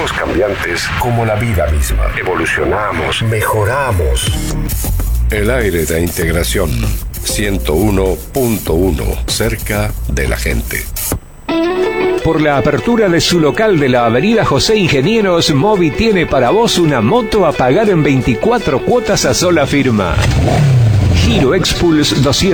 Somos cambiantes como la vida misma. Evolucionamos, mejoramos. El aire de integración 101.1, cerca de la gente. Por la apertura de su local de la avenida José Ingenieros, Movi tiene para vos una moto a pagar en 24 cuotas a sola firma. Giro Expulse 200.